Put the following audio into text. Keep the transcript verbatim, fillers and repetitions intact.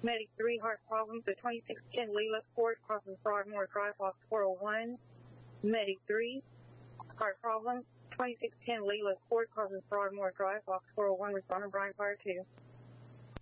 Medic three, heart problems at twenty-six ten Leela Court, crossing Broadmoor Drive, Box four oh one. Medic three, heart problems, twenty-six ten Leela Court, crossing Broadmoor Drive, Box four oh one, responder Brian Fire two.